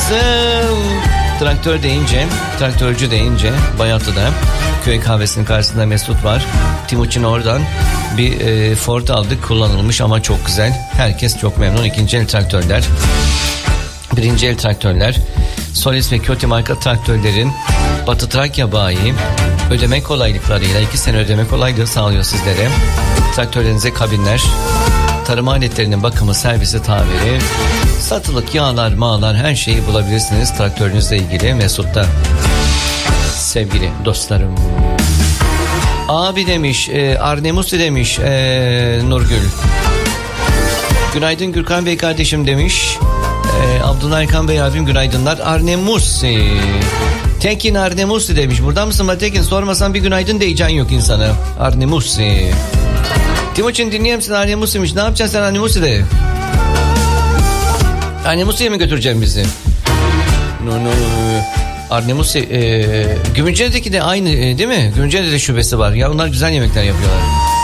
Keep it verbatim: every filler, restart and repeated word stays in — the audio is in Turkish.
nasıl? Traktör deyince, traktörcü deyince Bayatlı'da köy kahvesinin karşısında Mesut var. Timuçin oradan bir e, Ford aldık, kullanılmış ama çok güzel. Herkes çok memnun. İkinci el traktörler, birinci el traktörler, Solis ve Köti marka traktörlerin Batı Trakya bayi ödeme kolaylıklarıyla iki sene ödeme kolaylığı sağlıyor sizlere. Traktörlerinize kabinler, tarım aletlerinin bakımı, servisi, tamiri, satılık yağlar, mağlar, her şeyi bulabilirsiniz traktörünüzle ilgili Mesut'ta. Sevgili dostlarım. Abi demiş, e, Arnemusi demiş e, Nurgül. Günaydın Gürkan Bey kardeşim demiş. E, Abdullah Erkan Bey abim günaydınlar. Arnemusi. Tekin Arnemusi demiş. Burada mısın la Tekin? Sormasan bir günaydın diyeceksin yok insana. Arnemusi. Timuçin dinliyor musun? Arnemusi'miş. Ne yapacaksın sen Arnemusi'de? Arnemusi'ye mi götüreceksin bizi? No no. Arnemusi e, Gümüşhane'deki de aynı e, değil mi? Gümüşhane'de de şubesi var. Ya onlar güzel yemekler yapıyorlar.